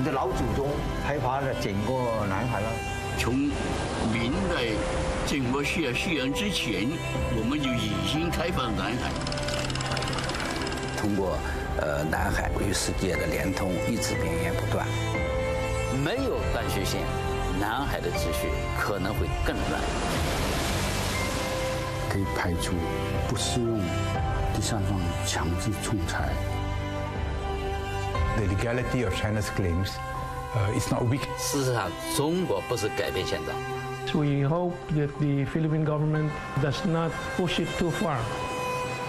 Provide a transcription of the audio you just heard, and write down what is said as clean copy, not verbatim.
们的老祖宗开发了整个南海了。 从明代郑和西洋之前，我们就已经开放南海。 通过南海与世界的连通，一直绵延不断。 没有断续线，南海的秩序可能会更乱。 可以排除不适用第三方强制仲裁。 The legality of China's claims is not weak. 事实上，中国不是改变现状。 We hope that the Philippine government does not push it too far.